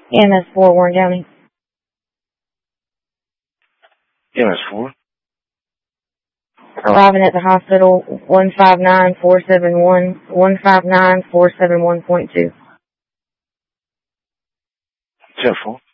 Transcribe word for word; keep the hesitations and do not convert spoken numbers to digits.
E M S four, Warren County. E M S four? Arriving at the hospital, one five nine four seven one, one five nine four seven one point two. ten four.